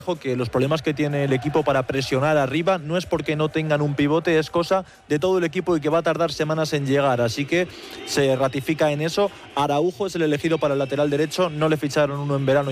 que los problemas que tiene el equipo para presionar arriba no es porque no tengan un pivote, es cosa de todo el equipo y que va a tardar semanas en llegar, así que se ratifica en eso. Araujo es el elegido para el lateral derecho, no le ficharon uno en verano